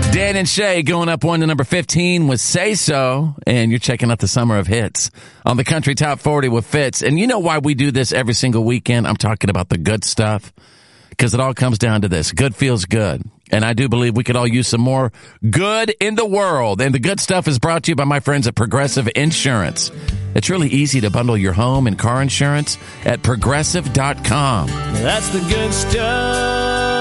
Dan and Shay going up 1 to number 15 with Say So, and you're checking out the Summer of Hits on the Country Top 40 with Fitz. And you know why we do this every single weekend? I'm talking about the good stuff, because it all comes down to this. Good feels good. And I do believe we could all use some more good in the world. And the good stuff is brought to you by my friends at Progressive Insurance. It's really easy to bundle your home and car insurance at Progressive.com. That's the good stuff.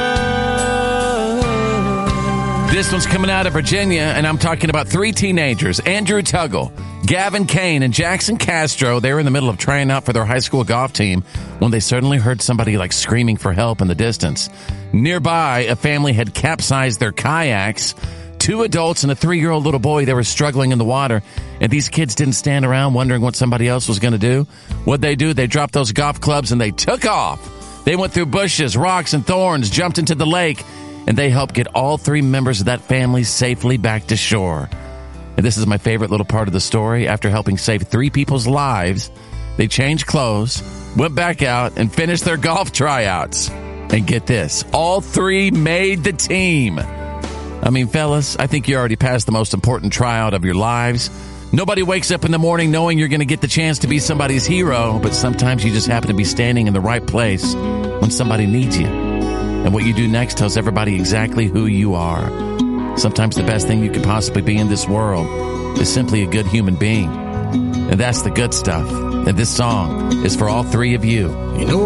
This one's coming out of Virginia, and I'm talking about 3 teenagers, Andrew Tuggle, Gavin Kane, and Jackson Castro. They were in the middle of trying out for their high school golf team when they suddenly heard somebody like screaming for help in the distance. Nearby, a family had capsized their kayaks. 2 adults and a 3-year-old little boy, they were struggling in the water, and these kids didn't stand around wondering what somebody else was going to do. What'd they do? They dropped those golf clubs and they took off. They went through bushes, rocks, and thorns, jumped into the lake, and they helped get all 3 members of that family safely back to shore. And this is my favorite little part of the story. After helping save 3 people's lives, they changed clothes, went back out, and finished their golf tryouts. And get this, all 3 made the team. I mean, fellas, I think you already passed the most important tryout of your lives. Nobody wakes up in the morning knowing you're going to get the chance to be somebody's hero, but sometimes you just happen to be standing in the right place when somebody needs you. And what you do next tells everybody exactly who you are. Sometimes the best thing you could possibly be in this world is simply a good human being. And that's the good stuff. And this song is for all 3 of you. You know